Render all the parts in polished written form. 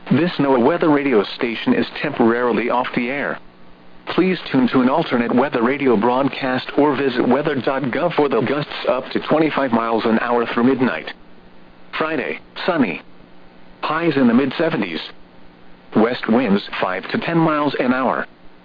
This NOAA weather radio station is temporarily off the air. Please tune to an alternate weather radio broadcast or visit weather.gov for the gusts up to 25 miles an hour through midnight. Friday, sunny. Highs in the mid-70s. West winds 5 to 10 miles an hour.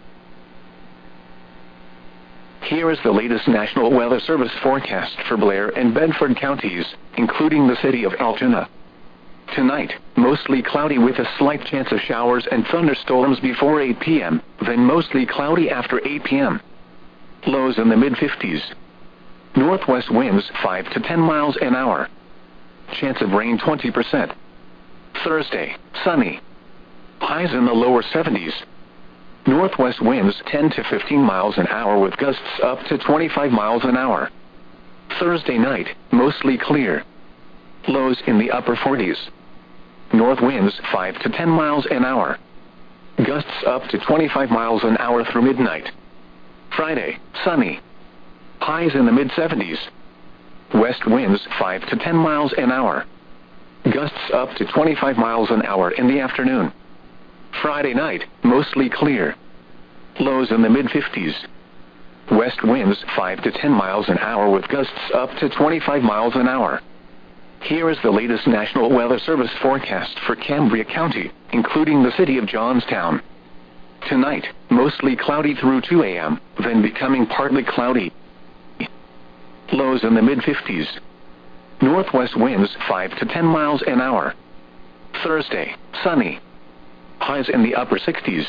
Here is the latest National Weather Service forecast for Blair and Bedford counties, including the city of Altoona. Tonight, mostly cloudy with a slight chance of showers and thunderstorms before 8 p.m., then mostly cloudy after 8 p.m. Lows in the mid-50s. Northwest winds 5 to 10 miles an hour. Chance of rain 20%. Thursday, sunny. Highs in the lower 70s. Northwest winds 10 to 15 miles an hour with gusts up to 25 miles an hour. Thursday night, mostly clear. Lows in the upper 40s. North winds 5 to 10 miles an hour. Gusts up to 25 miles an hour through midnight. Friday, sunny. Highs in the mid-70s. West winds 5 to 10 miles an hour. Gusts up to 25 miles an hour in the afternoon. Friday night, mostly clear. Lows in the mid-50s. West winds 5 to 10 miles an hour with gusts up to 25 miles an hour. Here is the latest National Weather Service forecast for Cambria County, including the city of Johnstown. Tonight, mostly cloudy through 2 a.m., then becoming partly cloudy. Lows in the mid-50s. Northwest winds 5 to 10 miles an hour. Thursday, sunny. Highs in the upper 60s.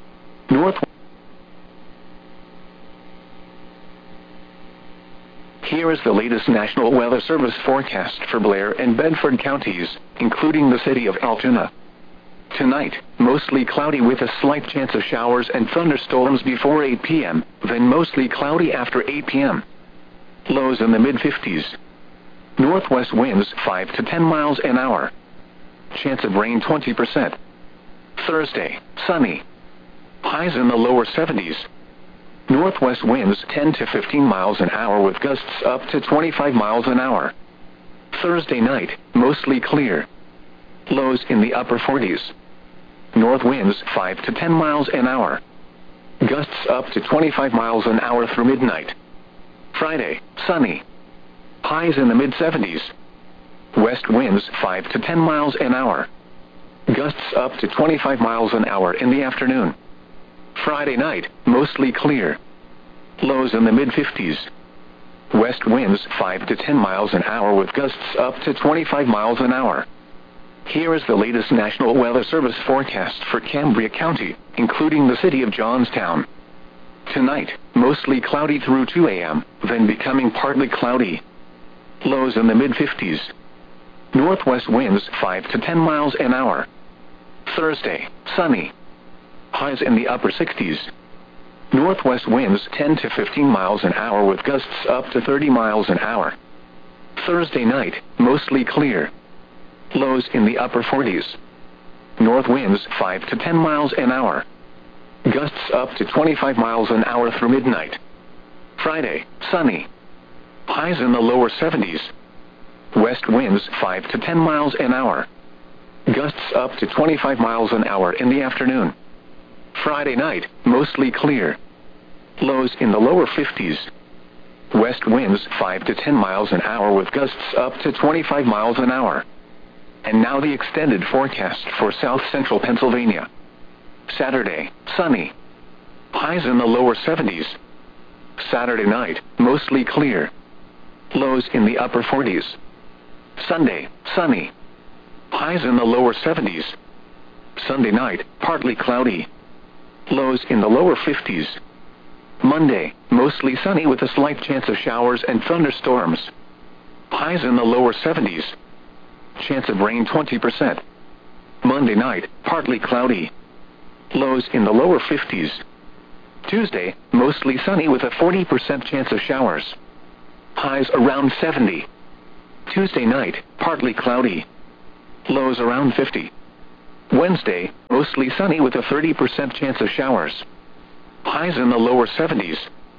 Here is the latest National Weather Service forecast for Blair and Bedford counties, including the city of Altoona. Tonight, mostly cloudy with a slight chance of showers and thunderstorms before 8 p.m., then mostly cloudy after 8 p.m. Lows in the mid-50s. Northwest winds 5 to 10 miles an hour. Chance of rain 20%. Thursday, sunny. Highs in the lower 70s. Northwest winds 10 to 15 miles an hour with gusts up to 25 miles an hour. Thursday night, mostly clear. Lows in the upper 40s. North winds 5 to 10 miles an hour. Gusts up to 25 miles an hour through midnight. Friday, sunny. Highs in the mid-70s. West winds 5 to 10 miles an hour. Gusts up to 25 miles an hour in the afternoon. Friday night, mostly clear. Lows in the mid-50s. West winds 5 to 10 miles an hour with gusts up to 25 miles an hour. Here is the latest National Weather Service forecast for Cambria County, including the city of Johnstown. Tonight, mostly cloudy through 2 a.m., then becoming partly cloudy. Lows in the mid-50s. Northwest winds 5 to 10 miles an hour. Thursday, sunny. Highs in the upper 60s. Northwest winds 10 to 15 miles an hour with gusts up to 30 miles an hour. Thursday night, mostly clear. Lows in the upper 40s. North winds 5 to 10 miles an hour. Gusts up to 25 miles an hour through midnight. Friday, sunny. Highs in the lower 70s. West winds 5 to 10 miles an hour. Gusts up to 25 miles an hour in the afternoon. Friday night, mostly clear. Lows in the lower 50s. West winds 5 to 10 miles an hour with gusts up to 25 miles an hour. And now the extended forecast for south central Pennsylvania. Saturday, sunny. Highs in the lower 70s. Saturday night, mostly clear. Lows in the upper 40s. Sunday, sunny. Highs in the lower 70s. Sunday night, partly cloudy. Lows in the lower 50s. Monday, mostly sunny with a slight chance of showers and thunderstorms. Highs in the lower 70s. Chance of rain 20%. Monday night, partly cloudy. Lows in the lower 50s. Tuesday, mostly sunny with a 40% chance of showers. Highs around 70. Tuesday night, partly cloudy. Lows around 50. Wednesday, mostly sunny with a 30% chance of showers. Highs in the lower 70s.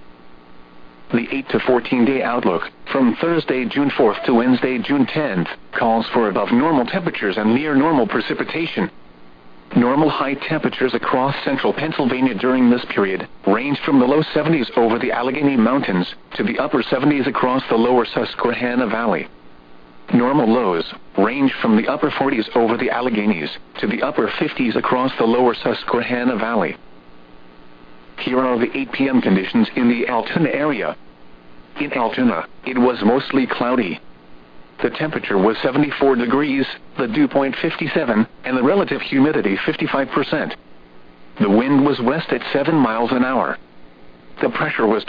The 8 to 14-day outlook, from Thursday, June 4th to Wednesday, June 10th, calls for above normal temperatures and near normal precipitation. Normal high temperatures across central Pennsylvania during this period range from the low 70s over the Allegheny Mountains to the upper 70s across the lower Susquehanna Valley. Normal lows range from the upper 40s over the Alleghenies to the upper 50s across the lower Susquehanna Valley. Here are the 8 p.m. conditions in the Altoona area. In Altoona, it was mostly cloudy. The temperature was 74 degrees, the dew point 57, and the relative humidity 55%. The wind was west at 7 miles an hour. The pressure was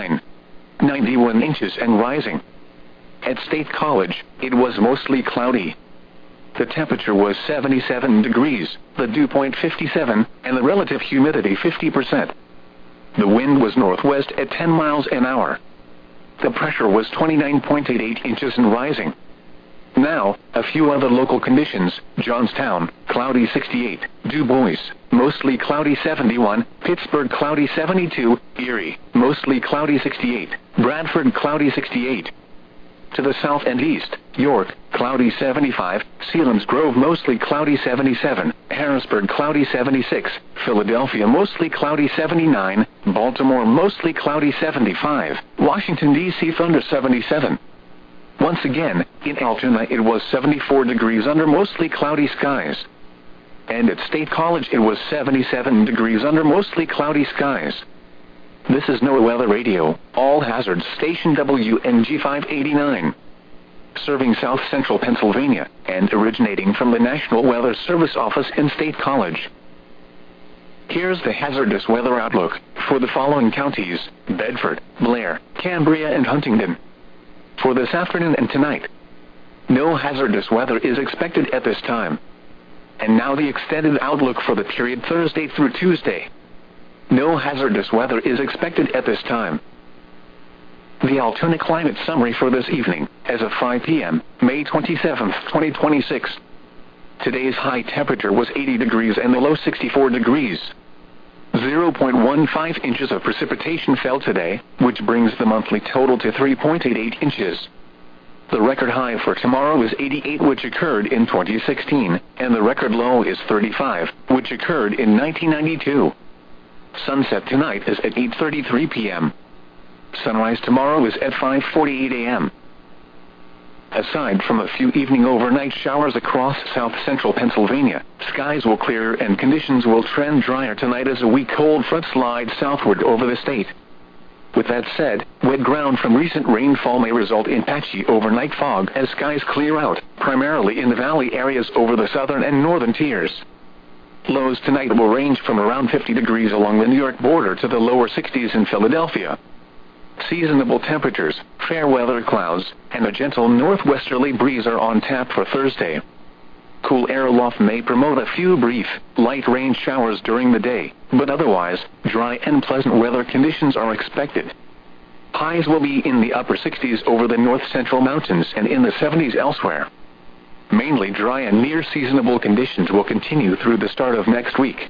29.91 inches and rising. At State College, it was mostly cloudy. The temperature was 77 degrees, the dew point 57, and the relative humidity 50%. The wind was northwest at 10 miles an hour. The pressure was 29.88 inches and rising. Now, a few other local conditions: Johnstown, cloudy 68, Du Bois, mostly cloudy 71, Pittsburgh cloudy 72, Erie, mostly cloudy 68, Bradford cloudy 68. To the south and east, York, cloudy 75, Selinsgrove mostly cloudy 77, Harrisburg cloudy 76, Philadelphia mostly cloudy 79, Baltimore mostly cloudy 75, Washington, D.C. thunder 77. Once again, in Altoona it was 74 degrees under mostly cloudy skies. And at State College it was 77 degrees under mostly cloudy skies. This is NOAA Weather Radio, all hazards station WNG 589. Serving south central Pennsylvania, and originating from the National Weather Service office in State College. Here's the hazardous weather outlook for the following counties: Bedford, Blair, Cambria, and Huntingdon. For this afternoon and tonight, no hazardous weather is expected at this time. And now the extended outlook for the period Thursday through Tuesday. No hazardous weather is expected at this time. The Altoona climate summary for this evening, as of 5 p.m., May 27, 2026. Today's high temperature was 80 degrees and the low 64 degrees. 0.15 inches of precipitation fell today, which brings the monthly total to 3.88 inches. The record high for tomorrow is 88, which occurred in 2016, and the record low is 35, which occurred in 1992. Sunset tonight is at 8:33 p.m. Sunrise tomorrow is at 5:48 a.m. Aside from a few evening overnight showers across south central Pennsylvania, skies will clear and conditions will trend drier tonight as a weak cold front slides southward over the state. With that said, wet ground from recent rainfall may result in patchy overnight fog as skies clear out, primarily in the valley areas over the southern and northern tiers. Lows tonight will range from around 50 degrees along the New York border to the lower 60s in Philadelphia. Seasonable temperatures, fair weather clouds, and a gentle northwesterly breeze are on tap for Thursday. Cool air aloft may promote a few brief, light rain showers during the day, but otherwise, dry and pleasant weather conditions are expected. Highs will be in the upper 60s over the north central mountains and in the 70s elsewhere. Mainly dry and near seasonable conditions will continue through the start of next week.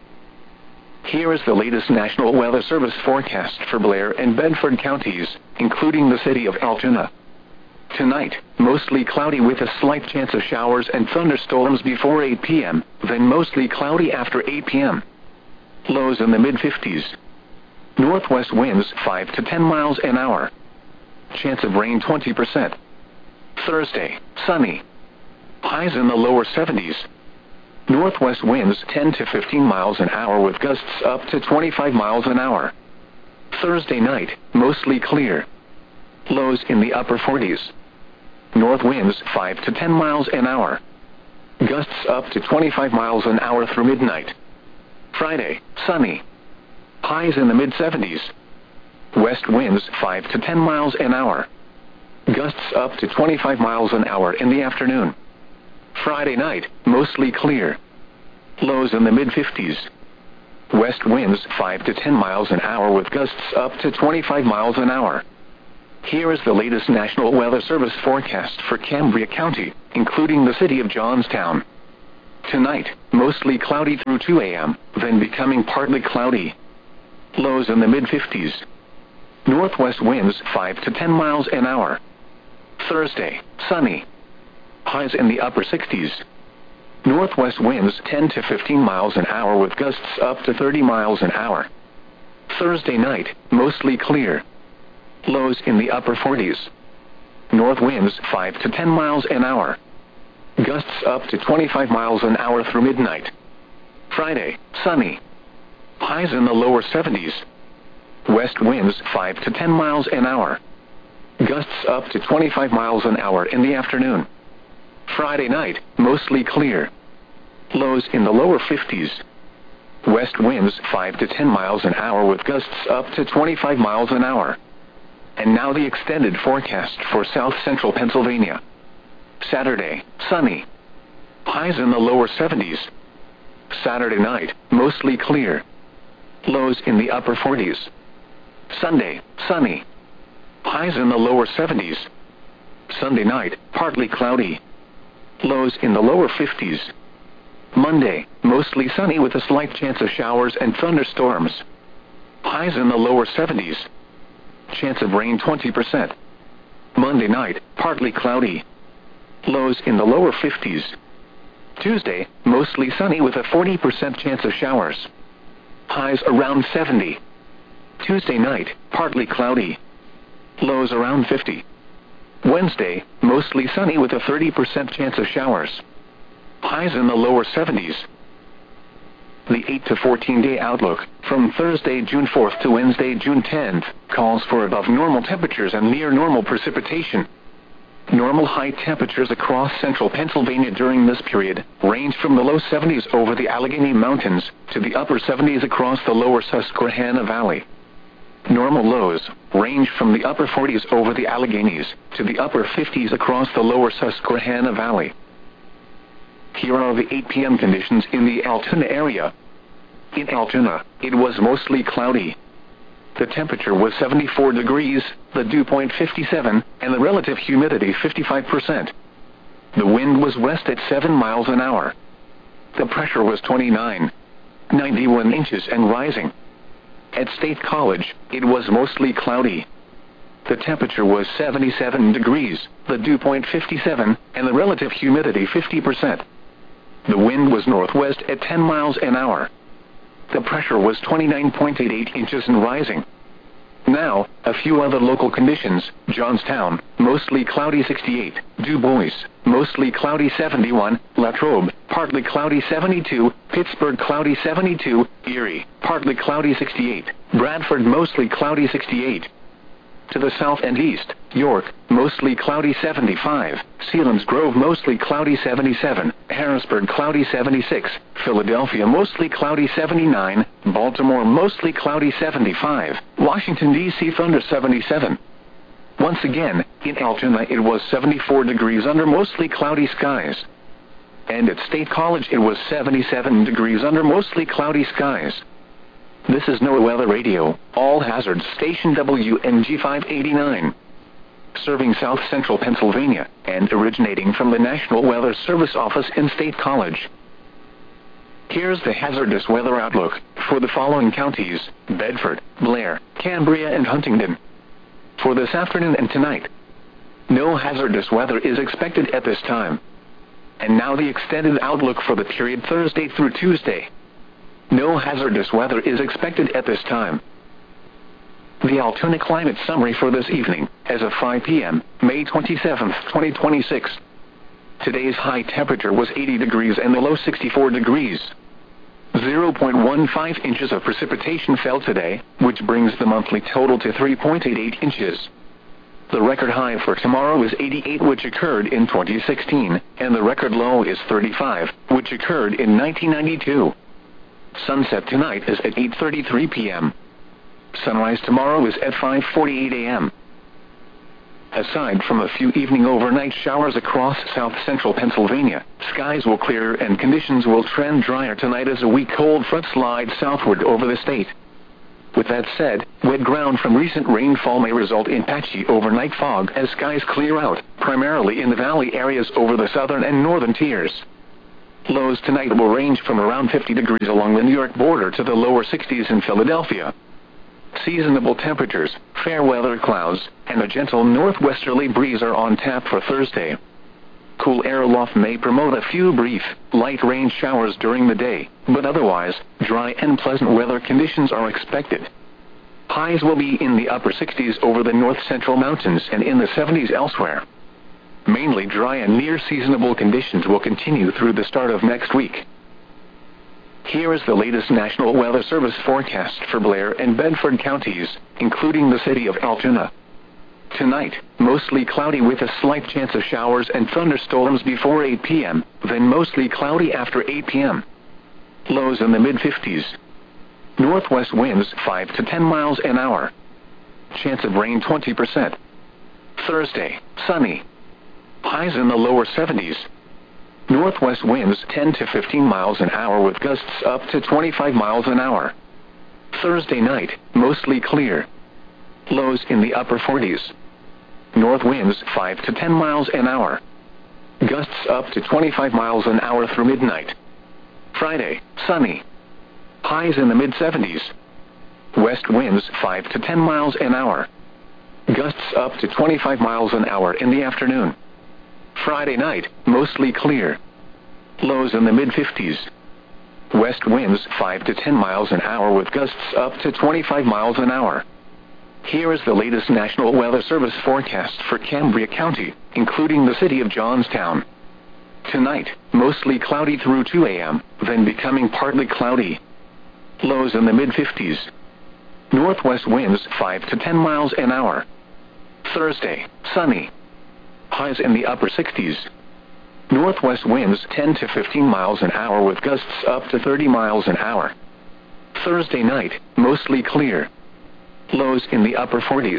Here is the latest National Weather Service forecast for Blair and Bedford counties, including the city of Altoona. Tonight, mostly cloudy with a slight chance of showers and thunderstorms before 8 p.m., then mostly cloudy after 8 p.m. Lows in the mid-50s. Northwest winds 5 to 10 miles an hour. Chance of rain 20%. Thursday, sunny. Highs in the lower 70s. Northwest winds 10 to 15 miles an hour with gusts up to 25 miles an hour. Thursday night, mostly clear. Lows in the upper 40s. North winds 5 to 10 miles an hour. Gusts up to 25 miles an hour through midnight. Friday, sunny. Highs in the mid-70s. West winds 5 to 10 miles an hour. Gusts up to 25 miles an hour in the afternoon. Friday night, mostly clear. Lows in the mid-50s. West winds 5 to 10 miles an hour with gusts up to 25 miles an hour. Here is the latest National Weather Service forecast for Cambria County, including the city of Johnstown. Tonight, mostly cloudy through 2 a.m., then becoming partly cloudy. Lows in the mid-50s. Northwest winds 5 to 10 miles an hour. Thursday, sunny. Highs in the upper 60s. Northwest winds 10 to 15 miles an hour with gusts up to 30 miles an hour. Thursday night, mostly clear. Lows in the upper 40s. North winds 5 to 10 miles an hour. Gusts up to 25 miles an hour through midnight. Friday, sunny. Highs in the lower 70s. West winds 5 to 10 miles an hour. Gusts up to 25 miles an hour in the afternoon. Friday night, mostly clear. Lows in the lower 50s. West winds 5 to 10 miles an hour with gusts up to 25 miles an hour. And now the extended forecast for south central Pennsylvania. Saturday, sunny. Highs in the lower 70s. Saturday night, mostly clear. Lows in the upper 40s. Sunday, sunny. Highs in the lower 70s. Sunday night, partly cloudy. Lows in the lower 50s. Monday, mostly sunny with a slight chance of showers and thunderstorms. Highs in the lower 70s. Chance of rain 20%. Monday night, partly cloudy. Lows in the lower 50s. Tuesday, mostly sunny with a 40% chance of showers. Highs around 70. Tuesday night, partly cloudy. Lows around 50. Wednesday, mostly sunny with a 30% chance of showers. Highs in the lower 70s. The 8 to 14 day outlook, from Thursday, June 4th to Wednesday, June 10th, calls for above normal temperatures and near normal precipitation. Normal high temperatures across central Pennsylvania during this period range from the low 70s over the Allegheny Mountains to the upper 70s across the lower Susquehanna Valley. Normal lows range from the upper 40s over the Alleghenies to the upper 50s across the lower Susquehanna Valley. Here are the 8 p.m. conditions in the Altoona area. In Altoona, it was mostly cloudy. The temperature was 74 degrees, the dew point 57, and the relative humidity 55%. The wind was west at 7 miles an hour. The pressure was 91 inches and rising. At State College, it was mostly cloudy. The temperature was 77 degrees, the dew point 57, and the relative humidity 50%. The wind was northwest at 10 miles an hour. The pressure was 29.88 inches and rising. Now, a few other local conditions. Johnstown, mostly cloudy 68. Du Bois, mostly cloudy 71. Latrobe, partly cloudy 72. Pittsburgh, cloudy 72. Erie, partly cloudy 68. Bradford, mostly cloudy 68. To the south and east, York, mostly cloudy 75. Selinsgrove, mostly cloudy 77. Harrisburg, cloudy 76. Philadelphia, mostly cloudy 79. Baltimore, mostly cloudy 75. Washington, D.C., thunder 77. Once again, in Altoona it was 74 degrees under mostly cloudy skies. And at State College it was 77 degrees under mostly cloudy skies. This is NOAA Weather Radio, all hazards station WNG 589. Serving south central Pennsylvania, and originating from the National Weather Service office in State College. Here's the hazardous weather outlook for the following counties: Bedford, Blair, Cambria, and Huntingdon. For this afternoon and tonight, no hazardous weather is expected at this time. And now the extended outlook for the period Thursday through Tuesday. No hazardous weather is expected at this time. The Altoona climate summary for this evening, as of 5 p.m., May 27, 2026. Today's high temperature was 80 degrees and the low 64 degrees. 0.15 inches of precipitation fell today, which brings the monthly total to 3.88 inches. The record high for tomorrow is 88, which occurred in 2016, and the record low is 35, which occurred in 1992. Sunset tonight is at 8:33 p.m. Sunrise tomorrow is at 5:48 a.m. Aside from a few evening overnight showers across south central Pennsylvania, skies will clear and conditions will trend drier tonight as a weak cold front slides southward over the state. With that said, wet ground from recent rainfall may result in patchy overnight fog as skies clear out, primarily in the valley areas over the southern and northern tiers. Lows tonight will range from around 50 degrees along the New York border to the lower 60s in Philadelphia. Seasonable temperatures, fair weather clouds, and a gentle northwesterly breeze are on tap for Thursday. Cool air aloft may promote a few brief, light rain showers during the day, but otherwise, dry and pleasant weather conditions are expected. Highs will be in the upper 60s over the north-central mountains and in the 70s elsewhere. Mainly dry and near-seasonable conditions will continue through the start of next week. Here is the latest National Weather Service forecast for Blair and Bedford counties, including the city of Altoona. Tonight, mostly cloudy with a slight chance of showers and thunderstorms before 8 p.m., then mostly cloudy after 8 p.m. Lows in the mid-50s. Northwest winds 5 to 10 miles an hour. Chance of rain 20%. Thursday, sunny. Highs in the lower 70s. Northwest winds 10 to 15 miles an hour with gusts up to 25 miles an hour. Thursday night, mostly clear. Lows in the upper 40s. North winds 5 to 10 miles an hour. Gusts up to 25 miles an hour through midnight. Friday, sunny. Highs in the mid-70s. West winds 5 to 10 miles an hour. Gusts up to 25 miles an hour in the afternoon. Friday night, mostly clear. Lows in the mid-50s. West winds 5 to 10 miles an hour with gusts up to 25 miles an hour. Here is the latest National Weather Service forecast for Cambria County, including the city of Johnstown. Tonight, mostly cloudy through 2 a.m., then becoming partly cloudy. Lows in the mid-50s. Northwest winds 5 to 10 miles an hour. Thursday, sunny. Highs in the upper 60s. Northwest winds 10 to 15 miles an hour with gusts up to 30 miles an hour. Thursday night, mostly clear. Lows in the upper 40s.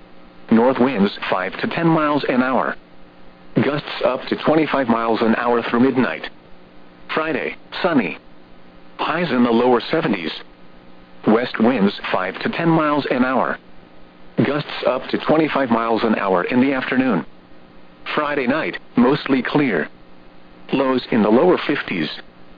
North winds 5 to 10 miles an hour. Gusts up to 25 miles an hour through midnight. Friday, sunny. Highs in the lower 70s. West winds 5 to 10 miles an hour. Gusts up to 25 miles an hour in the afternoon. Friday night, mostly clear. Lows in the lower 50s.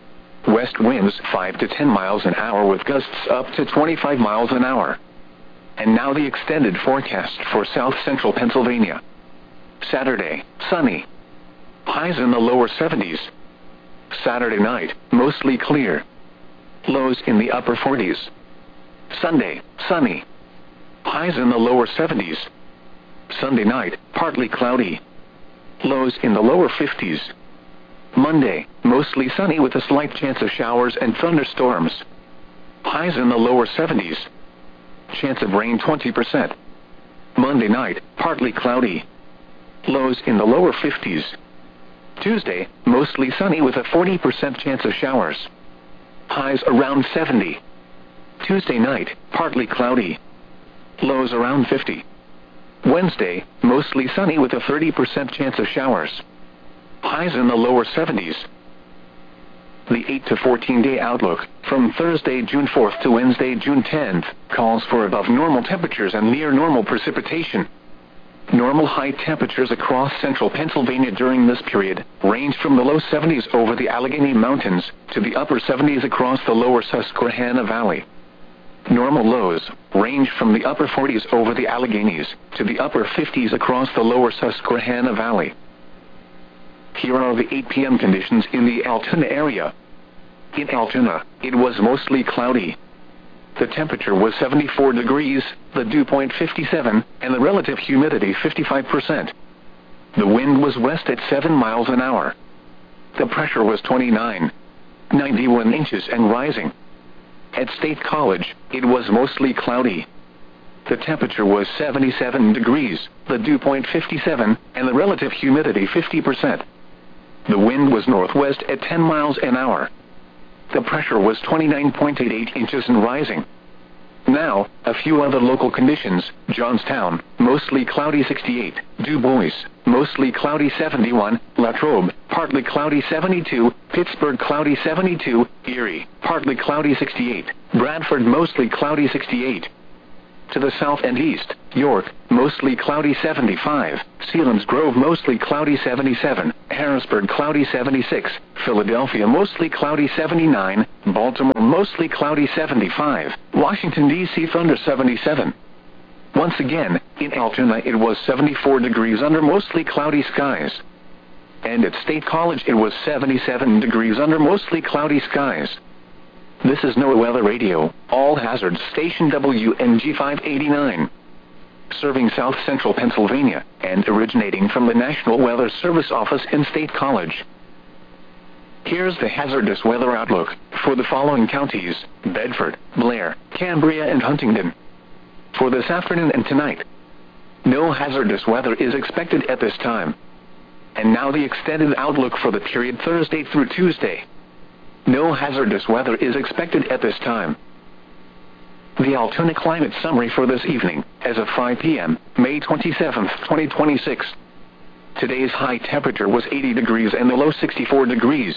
West winds 5 to 10 miles an hour with gusts up to 25 miles an hour. And now the extended forecast for south-central Pennsylvania. Saturday, sunny. Highs in the lower 70s. Saturday night, mostly clear. Lows in the upper 40s. Sunday, sunny. Highs in the lower 70s. Sunday night, partly cloudy. Lows in the lower 50s. Monday, mostly sunny with a slight chance of showers and thunderstorms. Highs in the lower 70s. Chance of rain 20%. Monday night, partly cloudy. Lows in the lower 50s. Tuesday, mostly sunny with a 40% chance of showers. Highs around 70. Tuesday night, partly cloudy. Lows around 50. Wednesday, mostly sunny with a 30% chance of showers. Highs in the lower 70s. The 8 to 14-day outlook, from Thursday, June 4th to Wednesday, June 10th, calls for above normal temperatures and near normal precipitation. Normal high temperatures across central Pennsylvania during this period range from the low 70s over the Allegheny Mountains to the upper 70s across the lower Susquehanna Valley. Normal lows range from the upper 40s over the Alleghenies to the upper 50s across the lower Susquehanna Valley. Here are the 8 p.m. conditions in the Altoona area. In Altoona, it was mostly cloudy. The temperature was 74 degrees, the dew point 57, and the relative humidity 55%. The wind was west at 7 miles an hour. The pressure was 91 inches and rising. At State College, it was mostly cloudy. The temperature was 77 degrees, the dew point 57, and the relative humidity 50%. The wind was northwest at 10 miles an hour. The pressure was 29.88 inches and rising. Now, a few other local conditions. Johnstown, mostly cloudy 68. Du Bois, mostly cloudy 71. Latrobe, partly cloudy 72. Pittsburgh, cloudy 72. Erie, partly cloudy 68. Bradford, mostly cloudy 68. To the south and east, York, mostly cloudy 75. Selinsgrove, mostly cloudy 77. Harrisburg, cloudy 76. Philadelphia, mostly cloudy 79. Baltimore, mostly cloudy 75. Washington, D.C., thunder 77. Once again, in Altoona it was 74 degrees under mostly cloudy skies. and at State College it was 77 degrees under mostly cloudy skies. This is NOAA Weather Radio, all hazards station WNG 589. Serving South Central Pennsylvania, and originating from the National Weather Service office in State College. Here's the hazardous weather outlook for the following counties: Bedford, Blair, Cambria, and Huntingdon. For this afternoon and tonight, no hazardous weather is expected at this time. And now the extended outlook for the period Thursday through Tuesday. No hazardous weather is expected at this time. The Altoona climate summary for this evening, as of 5 p.m., May 27, 2026. Today's high temperature was 80 degrees and the low 64 degrees.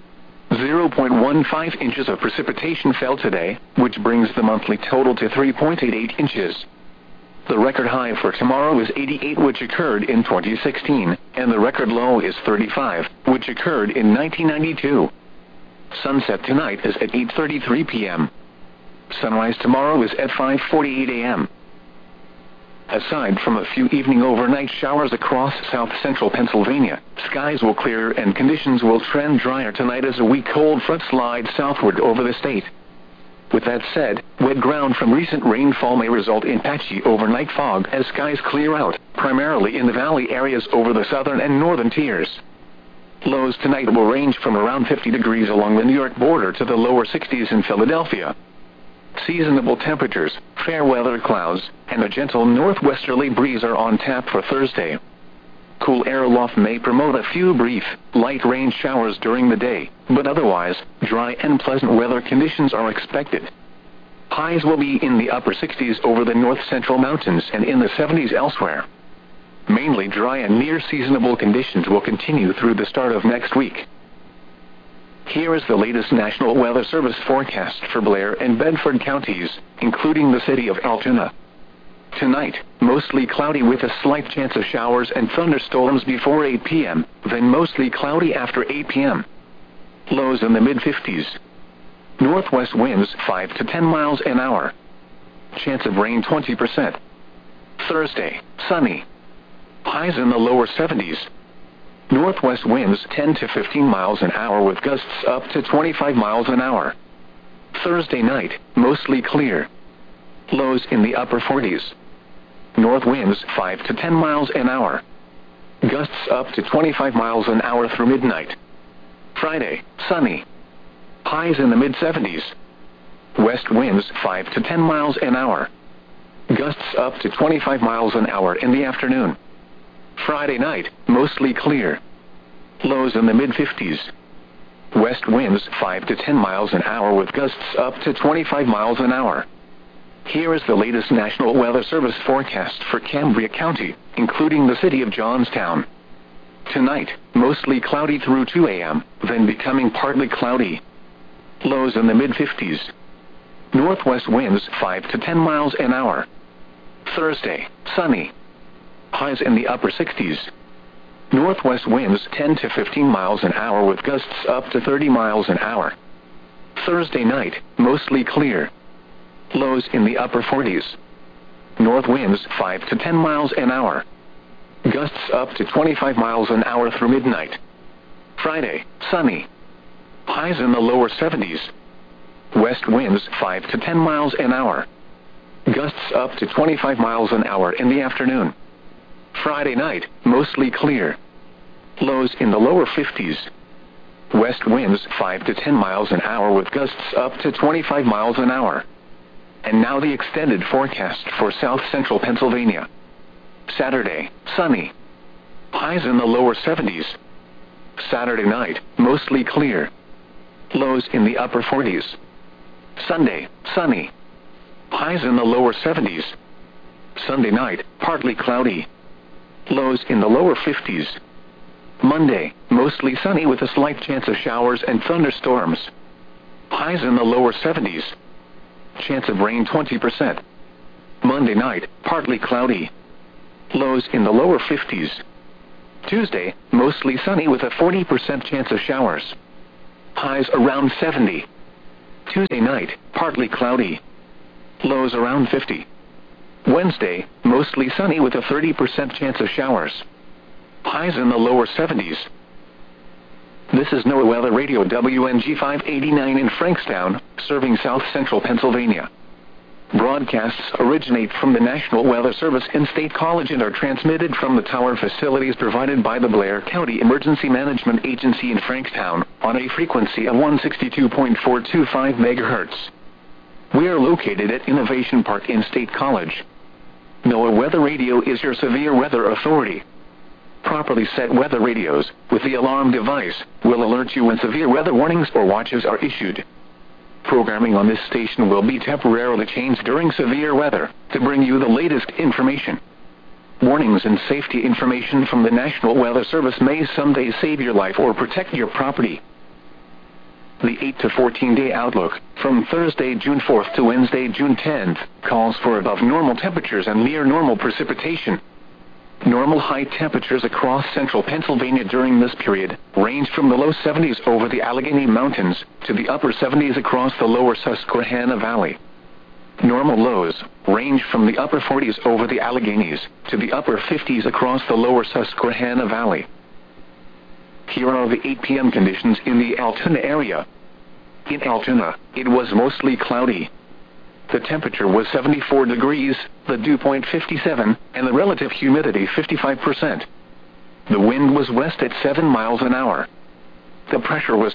0.15 inches of precipitation fell today, which brings the monthly total to 3.88 inches. The record high for tomorrow is 88, which occurred in 2016, and the record low is 35, which occurred in 1992. Sunset tonight is at 8:33 p.m. Sunrise tomorrow is at 5:48 a.m. Aside from a few evening overnight showers across south central Pennsylvania, skies will clear and conditions will trend drier tonight as a weak cold front slides southward over the state. With that said, wet ground from recent rainfall may result in patchy overnight fog as skies clear out, primarily in the valley areas over the southern and northern tiers. Lows tonight will range from around 50 degrees along the New York border to the lower 60s in Philadelphia. Seasonable temperatures, fair weather clouds, and a gentle northwesterly breeze are on tap for Thursday. Cool air aloft may promote a few brief, light rain showers during the day, but otherwise, dry and pleasant weather conditions are expected. Highs will be in the upper 60s over the north-central mountains and in the 70s elsewhere. Mainly dry and near-seasonable conditions will continue through the start of next week. Here is the latest National Weather Service forecast for Blair and Bedford counties, including the city of Altoona. Tonight, mostly cloudy with a slight chance of showers and thunderstorms before 8 p.m., then mostly cloudy after 8 p.m. Lows in the mid-50s. Northwest winds 5 to 10 miles an hour. Chance of rain 20%. Thursday, sunny. Highs in the lower 70s. Northwest winds 10 to 15 miles an hour with gusts up to 25 miles an hour. Thursday night, mostly clear. Lows in the upper 40s. North winds 5 to 10 miles an hour. Gusts up to 25 miles an hour through midnight. Friday, sunny. Highs in the mid-70s. West winds 5 to 10 miles an hour. Gusts up to 25 miles an hour in the afternoon. Friday night, mostly clear. Lows in the mid-50s. West winds 5 to 10 miles an hour with gusts up to 25 miles an hour. Here is the latest National Weather Service forecast for Cambria County, including the city of Johnstown. Tonight, mostly cloudy through 2 a.m., then becoming partly cloudy. Lows in the mid-50s. Northwest winds 5 to 10 miles an hour. Thursday, sunny. Highs in the upper 60s. Northwest winds 10 to 15 miles an hour with gusts up to 30 miles an hour. Thursday night, mostly clear. Lows in the upper 40s. North winds 5 to 10 miles an hour. Gusts up to 25 miles an hour through midnight. Friday, sunny. Highs in the lower 70s. West winds 5 to 10 miles an hour. Gusts up to 25 miles an hour in the afternoon. Friday night, mostly clear. Lows in the lower 50s. West winds 5 to 10 miles an hour with gusts up to 25 miles an hour. And now the extended forecast for south central Pennsylvania. Saturday, sunny. Highs in the lower 70s. Saturday night, mostly clear. Lows in the upper 40s. Sunday, sunny. Highs in the lower 70s. Sunday night, partly cloudy. Lows in the lower 50s. Monday, mostly sunny with a slight chance of showers and thunderstorms. Highs in the lower 70s. Chance of rain 20%. Monday night, partly cloudy. Lows in the lower 50s. Tuesday, mostly sunny with a 40% chance of showers. Highs around 70. Tuesday night, partly cloudy. Lows around 50. Wednesday, mostly sunny with a 30% chance of showers. Highs in the lower 70s. This is NOAA Weather Radio WNG 589 in Frankstown, serving South Central Pennsylvania. Broadcasts originate from the National Weather Service in State College and are transmitted from the tower facilities provided by the Blair County Emergency Management Agency in Frankstown, on a frequency of 162.425 MHz. We are located at Innovation Park in State College. NOAA Weather Radio is your severe weather authority. Properly set weather radios, with the alarm device, will alert you when severe weather warnings or watches are issued. Programming on this station will be temporarily changed during severe weather, to bring you the latest information. Warnings and safety information from the National Weather Service may someday save your life or protect your property. The 8 to 14-day outlook, from Thursday, June 4th to Wednesday, June 10th, calls for above normal temperatures and near normal precipitation. Normal high temperatures across central Pennsylvania during this period range from the low 70s over the Allegheny Mountains to the upper 70s across the lower Susquehanna Valley. Normal lows range from the upper 40s over the Alleghenies to the upper 50s across the lower Susquehanna Valley. Here are the 8 p.m. conditions in the Altoona area. In Altoona, it was mostly cloudy. The temperature was 74 degrees, the dew point 57, and the relative humidity 55%. The wind was west at 7 miles an hour. The pressure was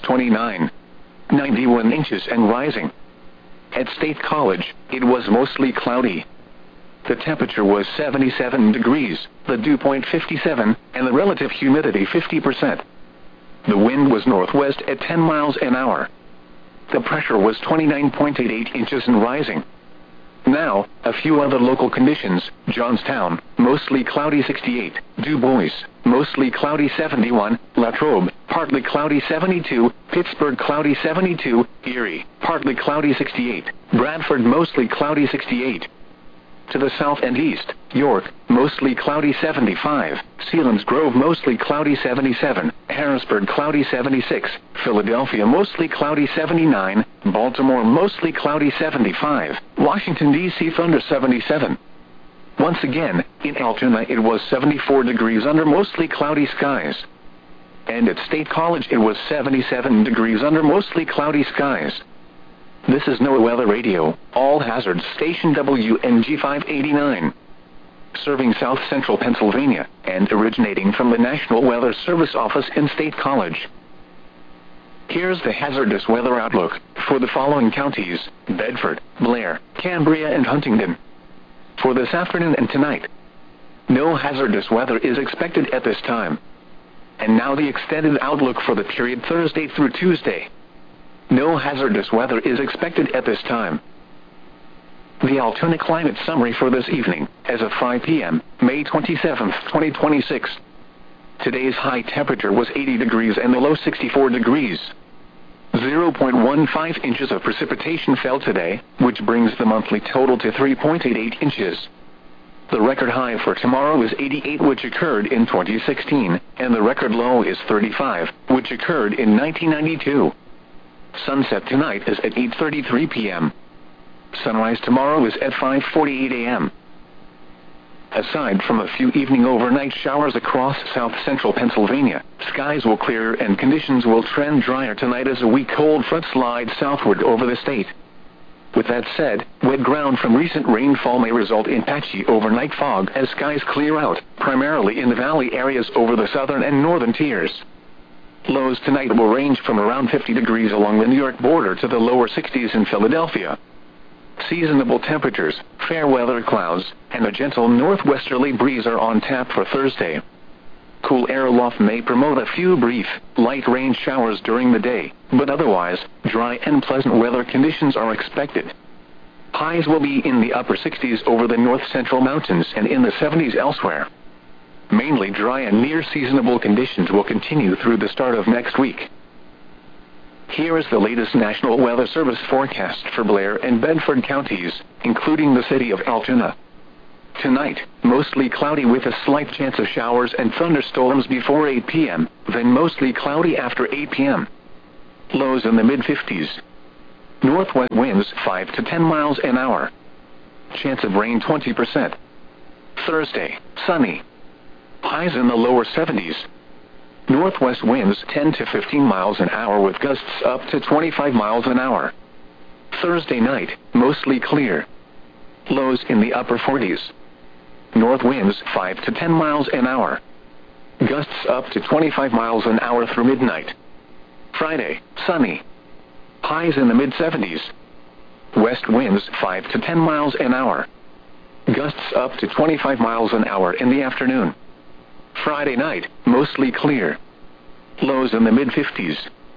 91 inches and rising. At State College, it was mostly cloudy. The temperature was 77 degrees, the dew point 57, and the relative humidity 50%. The wind was northwest at 10 miles an hour. The pressure was 29.88 inches and rising. Now, a few other local conditions. Johnstown, mostly cloudy 68. Du Bois, mostly cloudy 71. Latrobe, partly cloudy 72. Pittsburgh, cloudy 72. Erie, partly cloudy 68. Bradford, mostly cloudy 68. To the south and east, York, mostly cloudy 75. Selinsgrove, mostly cloudy 77. Harrisburg, cloudy 76. Philadelphia, mostly cloudy 79. Baltimore, mostly cloudy 75. Washington, D.C., thunder 77. Once again, in Altoona it was 74 degrees under mostly cloudy skies. And at State College it was 77 degrees under mostly cloudy skies. This is NOAA Weather Radio, all hazards station WNG 589. Serving South Central Pennsylvania, and originating from the National Weather Service office in State College. Here's the hazardous weather outlook for the following counties: Bedford, Blair, Cambria, and Huntingdon. For this afternoon and tonight, no hazardous weather is expected at this time. And now the extended outlook for the period Thursday through Tuesday. No hazardous weather is expected at this time. The Altoona climate summary for this evening, as of 5 p.m., May 27, 2026. Today's high temperature was 80 degrees and the low 64 degrees. 0.15 inches of precipitation fell today, which brings the monthly total to 3.88 inches. The record high for tomorrow is 88, which occurred in 2016, and the record low is 35, which occurred in 1992. Sunset tonight is at 8:33 p.m. Sunrise tomorrow is at 5:48 a.m. Aside from a few evening overnight showers across south central Pennsylvania, skies will clear and conditions will trend drier tonight as a weak cold front slides southward over the state. With that said, wet ground from recent rainfall may result in patchy overnight fog as skies clear out, primarily in the valley areas over the southern and northern tiers. Lows tonight will range from around 50 degrees along the New York border to the lower 60s in Philadelphia. Seasonable temperatures, fair weather clouds, and a gentle northwesterly breeze are on tap for Thursday. Cool air aloft may promote a few brief, light rain showers during the day, but otherwise, dry and pleasant weather conditions are expected. Highs will be in the upper 60s over the north central mountains and in the 70s elsewhere. Mainly dry and near seasonable conditions will continue through the start of next week. Here is the latest National Weather Service forecast for Blair and Bedford counties, including the city of Altoona. Tonight, mostly cloudy with a slight chance of showers and thunderstorms before 8 p.m., then mostly cloudy after 8 p.m. Lows in the mid-50s. Northwest winds 5 to 10 miles an hour. Chance of rain 20%. Thursday, sunny. Highs in the lower 70s. Northwest winds 10 to 15 miles an hour with gusts up to 25 miles an hour. Thursday night, mostly clear. Lows in the upper 40s. North winds 5 to 10 miles an hour. Gusts up to 25 miles an hour through midnight. Friday, sunny. Highs in the mid-70s. West winds 5 to 10 miles an hour. Gusts up to 25 miles an hour in the afternoon. Friday night, mostly clear. Lows in the mid-50s.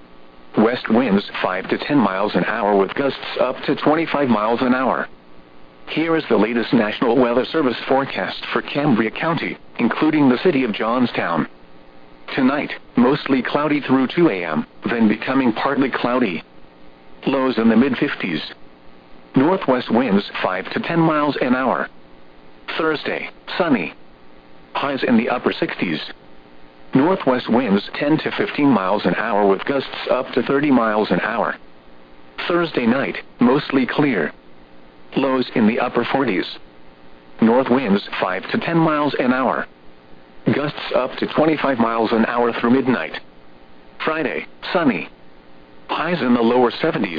West winds 5 to 10 miles an hour with gusts up to 25 miles an hour. Here is the latest National Weather Service forecast for Cambria County, including the city of Johnstown. Tonight, mostly cloudy through 2 a.m., then becoming partly cloudy. Lows in the mid-50s. Northwest winds 5 to 10 miles an hour. Thursday, sunny. Highs in the upper 60s. Northwest winds 10 to 15 miles an hour with gusts up to 30 miles an hour. Thursday night, mostly clear. Lows in the upper 40s. North winds 5 to 10 miles an hour. Gusts up to 25 miles an hour through midnight. Friday, sunny. Highs in the lower 70s.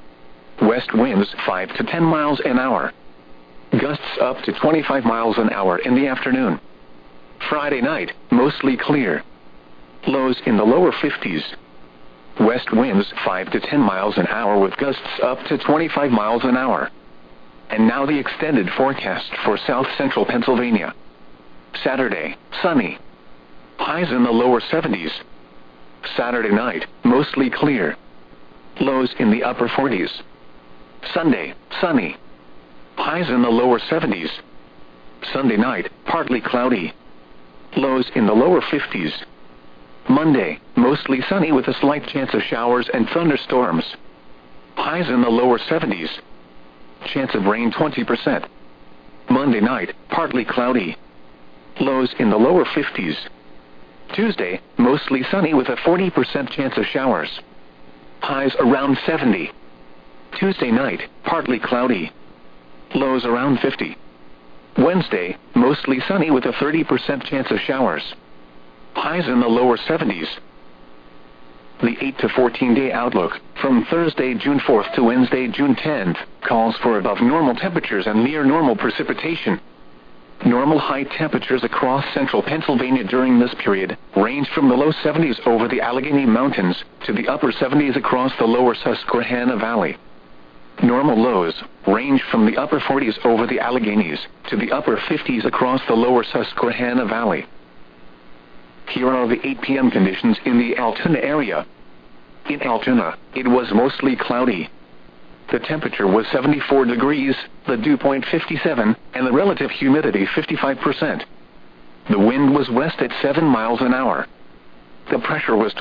West winds 5 to 10 miles an hour. Gusts up to 25 miles an hour in the afternoon. Friday night, mostly clear. Lows in the lower 50s. West winds 5 to 10 miles an hour with gusts up to 25 miles an hour. And now the extended forecast for south central Pennsylvania. Saturday, sunny. Highs in the lower 70s. Saturday night, mostly clear. Lows in the upper 40s. Sunday, sunny. Highs in the lower 70s. Sunday night, partly cloudy. Lows in the lower 50s. Monday, mostly sunny with a slight chance of showers and thunderstorms. Highs in the lower 70s. Chance of rain 20%. Monday night, partly cloudy. Lows in the lower 50s. Tuesday, mostly sunny with a 40% chance of showers. Highs around 70. Tuesday night, partly cloudy. Lows around 50. Wednesday, mostly sunny with a 30% chance of showers. Highs in the lower 70s. The 8 to 14 day outlook, from Thursday, June 4th to Wednesday, June 10th, calls for above normal temperatures and near normal precipitation. Normal high temperatures across central Pennsylvania during this period range from the low 70s over the Allegheny Mountains to the upper 70s across the lower Susquehanna Valley. Normal lows range from the upper 40s over the Alleghenies to the upper 50s across the lower Susquehanna Valley. Here are the 8 p.m. conditions in the Altoona area. In Altoona, it was mostly cloudy. The temperature was 74 degrees, the dew point 57, and the relative humidity 55%. The wind was west at 7 miles an hour. The pressure was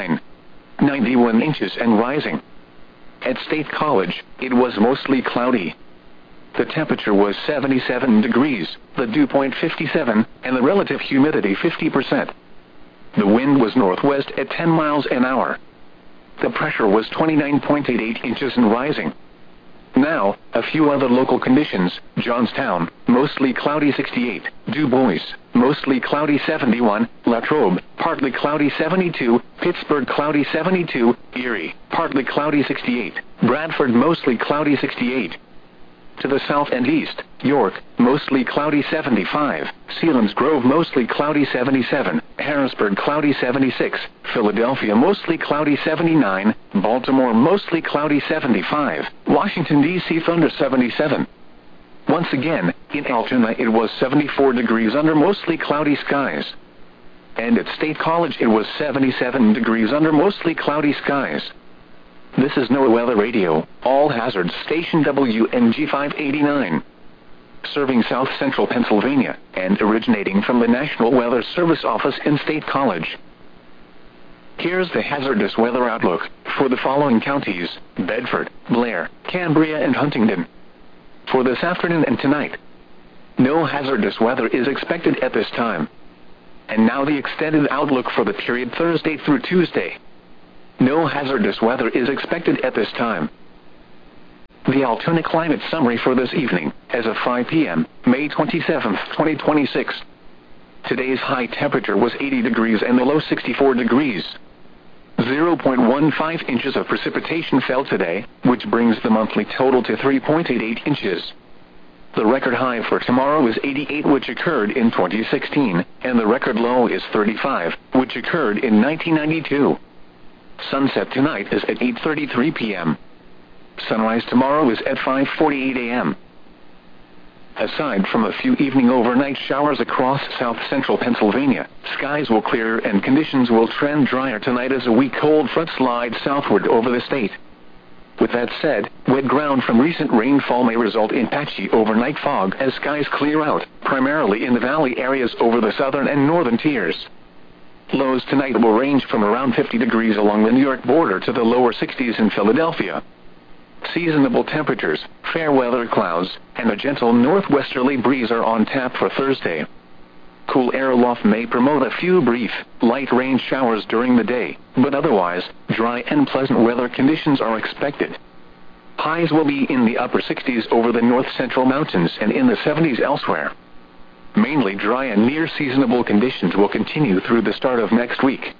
91 inches and rising. At State College, it was mostly cloudy. The temperature was 77 degrees, the dew point 57, and the relative humidity 50%. The wind was northwest at 10 miles an hour. The pressure was 29.88 inches and rising. Now, a few other local conditions. Johnstown, mostly cloudy 68. Du Bois, mostly cloudy 71. Latrobe, partly cloudy 72. Pittsburgh, cloudy 72. Erie, partly cloudy 68. Bradford, mostly cloudy 68. To the south and east, York, mostly cloudy 75. Selinsgrove, mostly cloudy 77. Harrisburg, cloudy 76. Philadelphia, mostly cloudy 79. Baltimore, mostly cloudy 75. Washington, D.C., thunder 77. Once again, in Altoona it was 74 degrees under mostly cloudy skies. And at State College it was 77 degrees under mostly cloudy skies. This is NOAA Weather Radio, all hazards station WNG 589. Serving south central Pennsylvania, and originating from the National Weather Service office in State College. Here's the hazardous weather outlook for the following counties: Bedford, Blair, Cambria, and Huntingdon. For this afternoon and tonight, no hazardous weather is expected at this time. And now the extended outlook for the period Thursday through Tuesday. No hazardous weather is expected at this time. The Altoona climate summary for this evening, as of 5 p.m., May 27, 2026. Today's high temperature was 80 degrees and the low 64 degrees. 0.15 inches of precipitation fell today, which brings the monthly total to 3.88 inches. The record high for tomorrow is 88, which occurred in 2016, and the record low is 35, which occurred in 1992. Sunset tonight is at 8:33 p.m. Sunrise tomorrow is at 5:48 a.m. Aside from a few evening overnight showers across south-central Pennsylvania, skies will clear and conditions will trend drier tonight as a weak cold front slides southward over the state. With that said, wet ground from recent rainfall may result in patchy overnight fog as skies clear out, primarily in the valley areas over the southern and northern tiers. Lows tonight will range from around 50 degrees along the New York border to the lower 60s in Philadelphia. Seasonable temperatures, fair weather clouds, and a gentle northwesterly breeze are on tap for Thursday. Cool air aloft may promote a few brief, light rain showers during the day, but otherwise, dry and pleasant weather conditions are expected. Highs will be in the upper 60s over the north-central mountains and in the 70s elsewhere. Mainly dry and near-seasonable conditions will continue through the start of next week.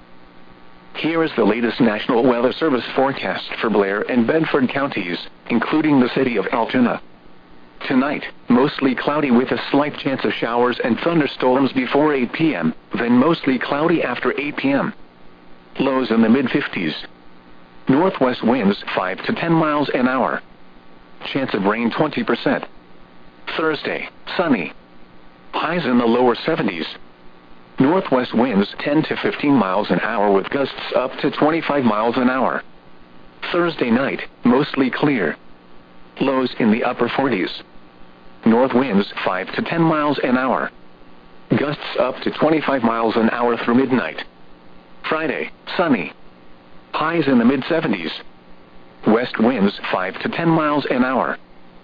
Here is the latest National Weather Service forecast for Blair and Bedford counties, including the city of Altoona. Tonight, mostly cloudy with a slight chance of showers and thunderstorms before 8 p.m., then mostly cloudy after 8 p.m. Lows in the mid-50s. Northwest winds 5 to 10 miles an hour. Chance of rain 20%. Thursday, sunny. Highs in the lower 70s. Northwest winds 10 to 15 miles an hour with gusts up to 25 miles an hour. Thursday night, mostly clear. Lows in the upper 40s. North winds 5 to 10 miles an hour. Gusts up to 25 miles an hour through midnight. Friday, sunny. Highs in the mid-70s. West winds 5 to 10 miles an hour.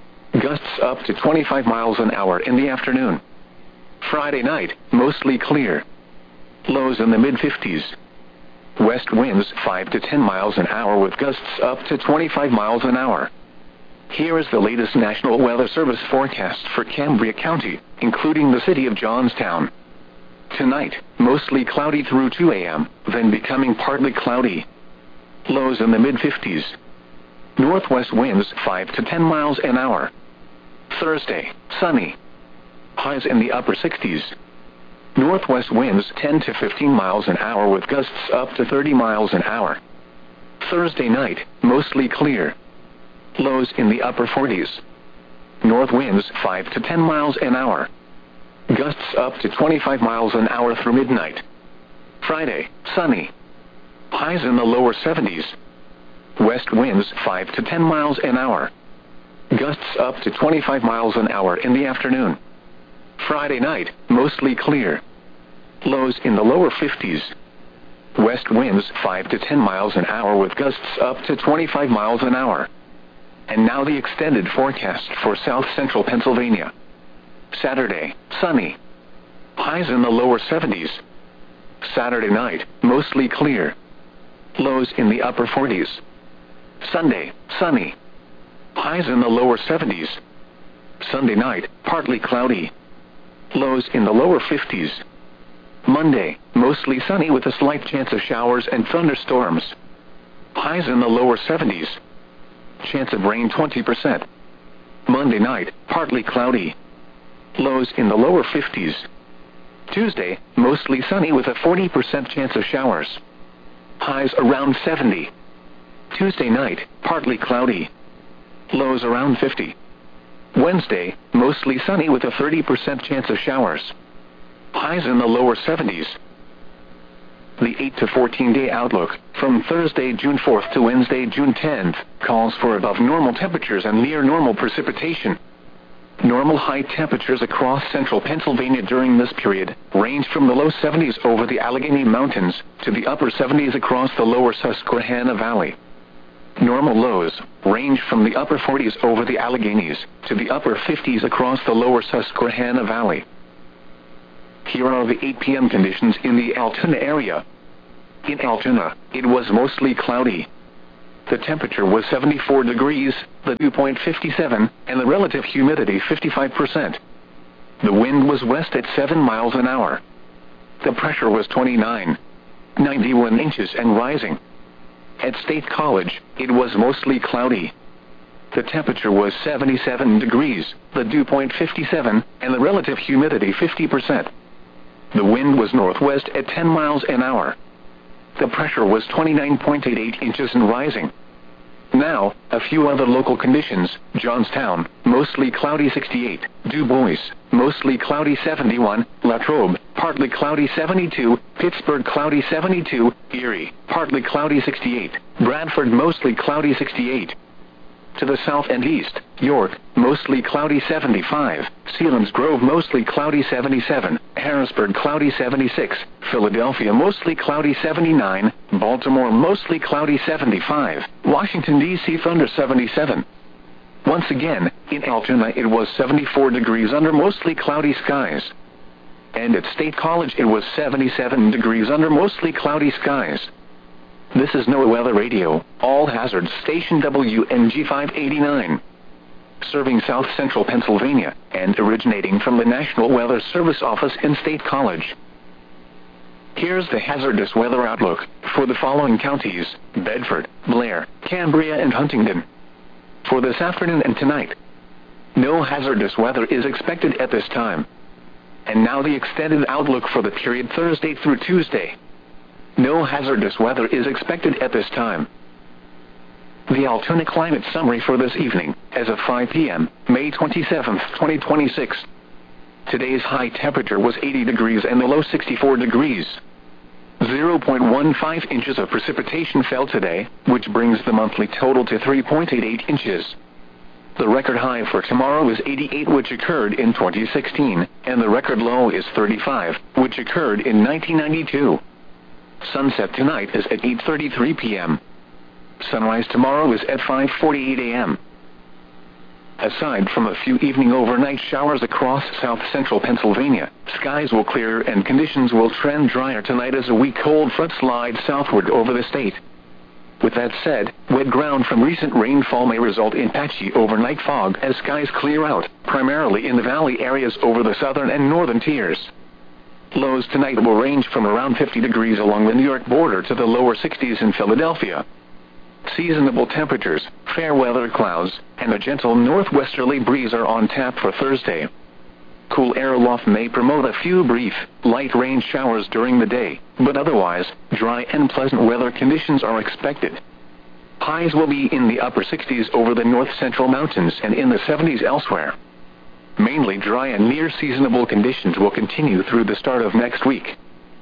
Gusts up to 25 miles an hour in the afternoon. Friday night, mostly clear. Lows in the mid-50s. West winds 5 to 10 miles an hour with gusts up to 25 miles an hour. Here is the latest National Weather Service forecast for Cambria County, including the city of Johnstown. Tonight, mostly cloudy through 2 a.m., then becoming partly cloudy. Lows in the mid-50s. Northwest winds 5 to 10 miles an hour. Thursday, sunny. Highs in the upper 60s. Northwest winds 10 to 15 miles an hour with gusts up to 30 miles an hour. Thursday night, mostly clear. Lows in the upper 40s. North winds 5 to 10 miles an hour. Gusts up to 25 miles an hour through midnight. Friday, sunny. Highs in the lower 70s. West winds 5 to 10 miles an hour. Gusts up to 25 miles an hour in the afternoon. Friday night, mostly clear. Lows in the lower 50s. West winds 5 to 10 miles an hour with gusts up to 25 miles an hour. And now the extended forecast for south-central Pennsylvania. Saturday, sunny. Highs in the lower 70s. Saturday night, mostly clear. Lows in the upper 40s. Sunday, sunny. Highs in the lower 70s. Sunday night, partly cloudy. Lows in the lower 50s. Monday, mostly sunny with a slight chance of showers and thunderstorms. Highs in the lower 70s. Chance of rain 20%. Monday night, partly cloudy. Lows in the lower 50s. Tuesday, mostly sunny with a 40% chance of showers. Highs around 70. Tuesday night, partly cloudy. Lows around 50. Wednesday, mostly sunny with a 30% chance of showers. Highs in the lower 70s. The 8 to 14-day outlook, from Thursday, June 4th to Wednesday, June 10th, calls for above normal temperatures and near normal precipitation. Normal high temperatures across central Pennsylvania during this period range from the low 70s over the Allegheny Mountains to the upper 70s across the lower Susquehanna Valley. Normal lows range from the upper 40s over the Alleghenies to the upper 50s across the lower Susquehanna Valley. Here are the 8 p.m. conditions in the Altoona area. In Altoona, it was mostly cloudy. The temperature was 74 degrees, the dew point 57, and the relative humidity 55%. The wind was west at 7 miles an hour. The pressure was 29.91 inches and rising. At State College, it was mostly cloudy. The temperature was 77 degrees, the dew point 57, and the relative humidity 50%. The wind was northwest at 10 miles an hour. The pressure was 29.88 inches and rising. Now, a few other local conditions: Johnstown, mostly cloudy 68, Du Bois, mostly cloudy 71, Latrobe, partly cloudy 72, Pittsburgh cloudy 72, Erie, partly cloudy 68, Bradford mostly cloudy 68. To the south and east, York, mostly cloudy 75, Selinsgrove mostly cloudy 77, Harrisburg cloudy 76, Philadelphia mostly cloudy 79, Baltimore mostly cloudy 75, Washington, D.C. thunder 77. Once again, in Altoona it was 74 degrees under mostly cloudy skies. And at State College it was 77 degrees under mostly cloudy skies. This is NOAA Weather Radio, all hazards station WNG 589. Serving South Central Pennsylvania, and originating from the National Weather Service office in State College. Here's the hazardous weather outlook for the following counties: Bedford, Blair, Cambria, and Huntingdon. For this afternoon and tonight, no hazardous weather is expected at this time. And now the extended outlook for the period Thursday through Tuesday. No hazardous weather is expected at this time. The Altoona climate summary for this evening, as of 5 p.m., May 27, 2026. Today's high temperature was 80 degrees and the low 64 degrees. 0.15 inches of precipitation fell today, which brings the monthly total to 3.88 inches. The record high for tomorrow is 88, which occurred in 2016, and the record low is 35, which occurred in 1992. Sunset tonight is at 8:33 p.m. Sunrise tomorrow is at 5:48 a.m. Aside from a few evening overnight showers across south central Pennsylvania, skies will clear and conditions will trend drier tonight as a weak cold front slides southward over the state. With that said, wet ground from recent rainfall may result in patchy overnight fog as skies clear out, primarily in the valley areas over the southern and northern tiers. Lows tonight will range from around 50 degrees along the New York border to the lower 60s in Philadelphia. Seasonable temperatures, fair weather clouds, and a gentle northwesterly breeze are on tap for Thursday. Cool air aloft may promote a few brief, light rain showers during the day, but otherwise, dry and pleasant weather conditions are expected. Highs will be in the upper 60s over the north central mountains and in the 70s elsewhere. Mainly dry and near seasonable conditions will continue through the start of next week.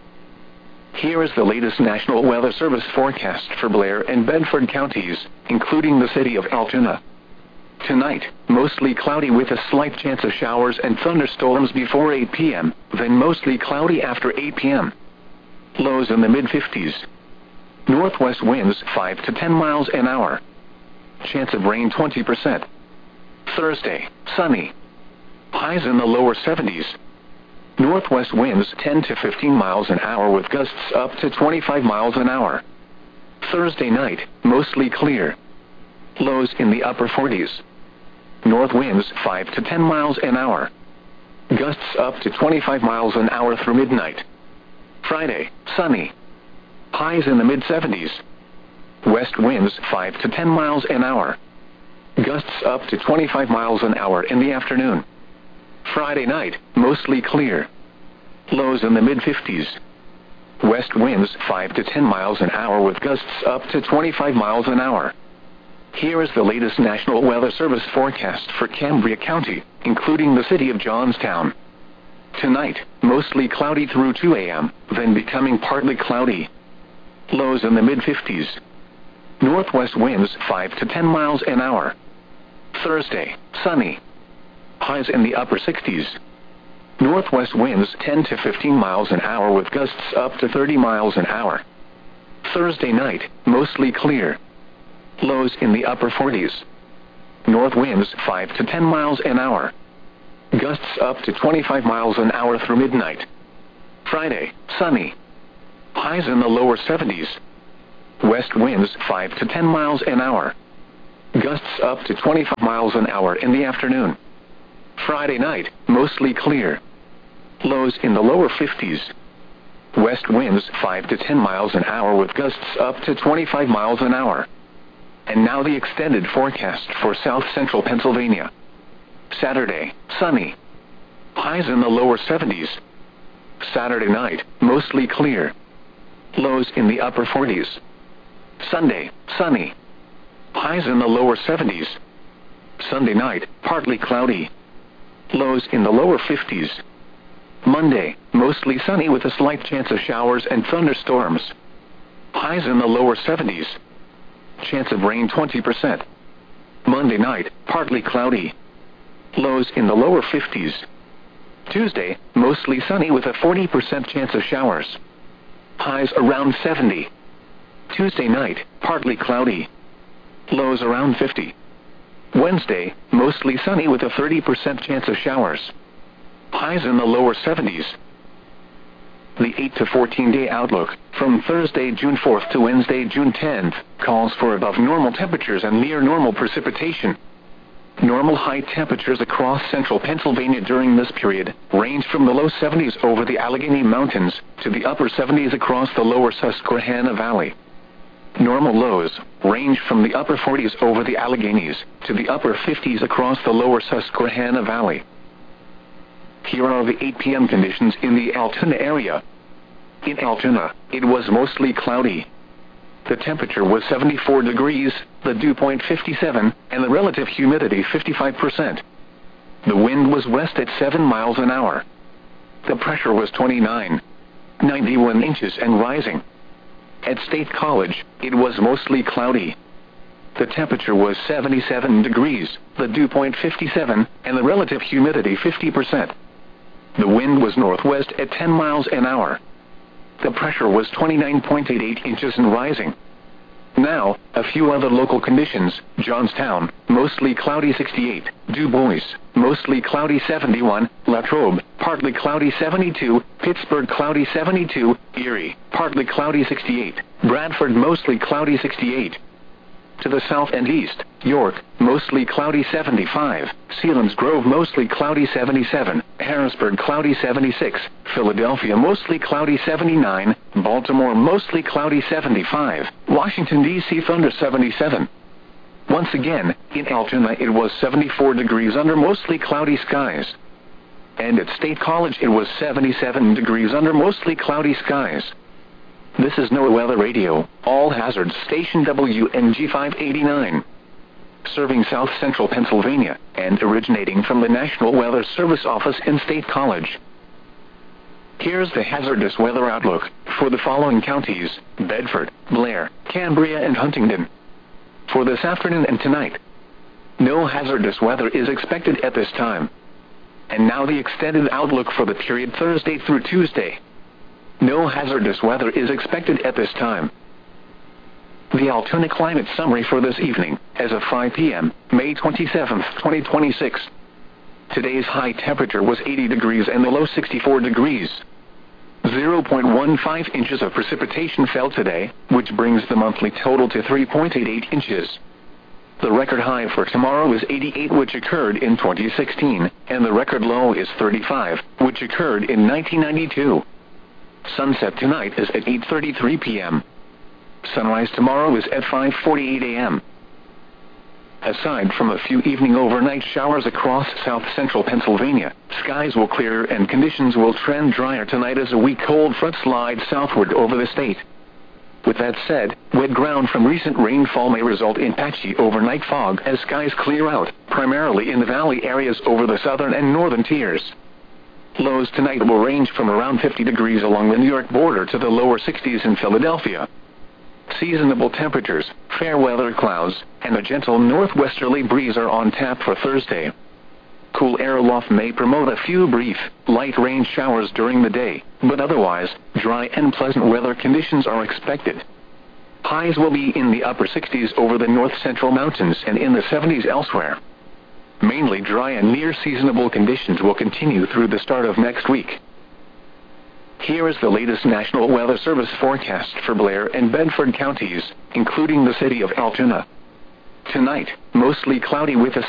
Here is the latest National Weather Service forecast for Blair and Bedford counties, including the city of Altoona. Tonight, mostly cloudy with a slight chance of showers and thunderstorms before 8 p.m., then mostly cloudy after 8 p.m. Lows in the mid-50s. Northwest winds 5 to 10 miles an hour. Chance of rain 20%. Thursday, sunny. Highs in the lower 70s. Northwest winds 10 to 15 miles an hour with gusts up to 25 miles an hour. Thursday night, mostly clear. Lows in the upper 40s. North winds 5 to 10 miles an hour. Gusts up to 25 miles an hour through midnight. Friday, sunny. Highs in the mid-70s. West winds 5 to 10 miles an hour. Gusts up to 25 miles an hour in the afternoon. Friday night, mostly clear. Lows in the mid-50s. West winds 5 to 10 miles an hour with gusts up to 25 miles an hour. Here is the latest National Weather Service forecast for Cambria County, including the city of Johnstown. Tonight, mostly cloudy through 2 a.m., then becoming partly cloudy. Lows in the mid-50s. Northwest winds 5 to 10 miles an hour. Thursday, sunny. Highs in the upper 60s. Northwest winds 10 to 15 miles an hour with gusts up to 30 miles an hour. Thursday night, mostly clear. Lows in the upper 40s. North winds 5 to 10 miles an hour. Gusts up to 25 miles an hour through midnight. Friday, sunny. Highs in the lower 70s. West winds 5 to 10 miles an hour. Gusts up to 25 miles an hour in the afternoon. Friday night, mostly clear. Lows in the lower 50s. West winds 5 to 10 miles an hour with gusts up to 25 miles an hour. And now the extended forecast for south central Pennsylvania. Saturday, sunny. Highs in the lower 70s. Saturday night, mostly clear. Lows in the upper 40s. Sunday, sunny. Highs in the lower 70s. Sunday night, partly cloudy. Lows in the lower 50s. Monday, mostly sunny with a slight chance of showers and thunderstorms. Highs in the lower 70s. Chance of rain 20%. Monday night, partly cloudy. Lows in the lower 50s. Tuesday, mostly sunny with a 40% chance of showers. Highs around 70. Tuesday night, partly cloudy. Lows around 50. Wednesday, mostly sunny with a 30% chance of showers. Highs in the lower 70s. The 8 to 14-day outlook, from Thursday, June 4th to Wednesday, June 10th, calls for above normal temperatures and near normal precipitation. Normal high temperatures across central Pennsylvania during this period range from the low 70s over the Allegheny Mountains to the upper 70s across the lower Susquehanna Valley. Normal lows range from the upper 40s over the Alleghenies to the upper 50s across the lower Susquehanna Valley. Here are the 8 p.m. conditions in the Altoona area. In Altoona, it was mostly cloudy. The temperature was 74 degrees, the dew point 57, and the relative humidity 55%. The wind was west at 7 miles an hour. The pressure was 91 inches and rising. At State College, it was mostly cloudy. The temperature was 77 degrees, the dew point 57, and the relative humidity 50%. The wind was northwest at 10 miles an hour. The pressure was 29.88 inches and rising. Now, a few other local conditions. Johnstown, mostly cloudy 68. Du Bois, mostly cloudy 71. Latrobe, partly cloudy 72. Pittsburgh, cloudy 72. Erie, partly cloudy 68. Bradford, mostly cloudy 68. To the south and east, York, mostly cloudy 75. Selinsgrove, mostly cloudy 77. Harrisburg, cloudy 76. Philadelphia, mostly cloudy 79. Baltimore, mostly cloudy 75. Washington, D.C., thunder 77. Once again, in Altoona it was 74 degrees under mostly cloudy skies. And at State College it was 77 degrees under mostly cloudy skies. This is NOAA Weather Radio, all hazards station WNG 589. Serving south central Pennsylvania, and originating from the National Weather Service office in State College. Here's the hazardous weather outlook for the following counties: Bedford, Blair, Cambria, and Huntingdon. For this afternoon and tonight, no hazardous weather is expected at this time. And now the extended outlook for the period Thursday through Tuesday. No hazardous weather is expected at this time. The Altoona climate summary for this evening, as of 5 p.m., May 27, 2026. Today's high temperature was 80 degrees and the low 64 degrees. 0.15 inches of precipitation fell today, which brings the monthly total to 3.88 inches. The record high for tomorrow is 88, which occurred in 2016, and the record low is 35, which occurred in 1992. Sunset tonight is at 8:33 p.m. Sunrise tomorrow is at 5:48 a.m. Aside from a few evening overnight showers across south central Pennsylvania, skies will clear and conditions will trend drier tonight as a weak cold front slides southward over the state. With that said, wet ground from recent rainfall may result in patchy overnight fog as skies clear out, primarily in the valley areas over the southern and northern tiers. Lows tonight will range from around 50 degrees along the New York border to the lower 60s in Philadelphia. Seasonable temperatures, fair weather clouds, and a gentle northwesterly breeze are on tap for Thursday. Cool air aloft may promote a few brief, light rain showers during the day, but otherwise, dry and pleasant weather conditions are expected. Highs will be in the upper 60s over the north central mountains and in the 70s elsewhere. Mainly dry and near seasonable conditions will continue through the start of next week. Here is the latest National Weather Service forecast for Blair and Bedford counties, including the city of Altoona. Tonight, mostly cloudy with a